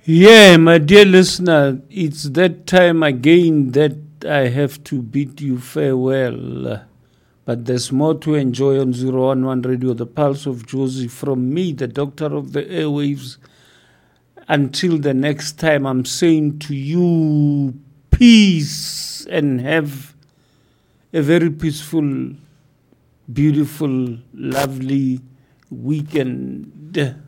Yeah, my dear listener, it's that time again that I have to bid you farewell. But there's more to enjoy on 011 Radio, the Pulse of Jozi, from me, the doctor of the airwaves. Until the next time, I'm saying to you, peace, and have a very peaceful, beautiful, lovely weekend.